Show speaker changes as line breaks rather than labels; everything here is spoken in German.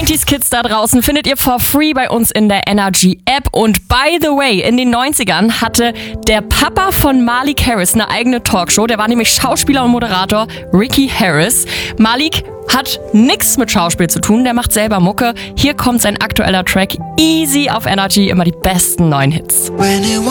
90s Kids da draußen findet ihr for free bei uns in der Energy App. Und by the way, in den 90ern hatte der Papa von Malik Harris eine eigene Talkshow. Der war nämlich Schauspieler und Moderator, Ricky Harris. Malik hat nichts mit Schauspiel zu tun, der macht selber Mucke. Hier kommt sein aktueller Track Easy auf Energy, immer die besten neuen Hits.